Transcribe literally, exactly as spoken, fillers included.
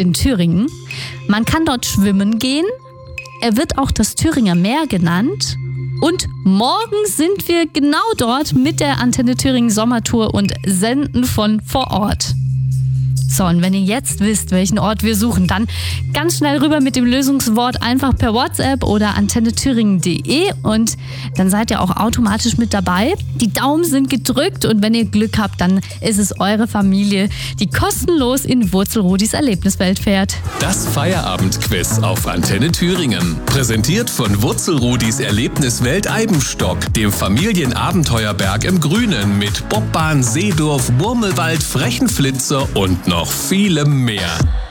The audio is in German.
in Thüringen. Man kann dort schwimmen gehen. Er wird auch das Thüringer Meer genannt. Und morgen sind wir genau dort mit der Antenne Thüringen Sommertour und senden von vor Ort. So, und wenn ihr jetzt wisst, welchen Ort wir suchen, dann ganz schnell rüber mit dem Lösungswort einfach per WhatsApp oder antenne thüringen punkt de und dann seid ihr auch automatisch mit dabei. Die Daumen sind gedrückt und wenn ihr Glück habt, dann ist es eure Familie, die kostenlos in Wurzelrudis Erlebniswelt fährt. Das Feierabendquiz auf Antenne Thüringen. Präsentiert von Wurzelrudis Erlebniswelt Eibenstock, dem Familienabenteuerberg im Grünen mit Bobbahn, Seedorf, Murmelwald, Frechenflitzer und noch viele mehr.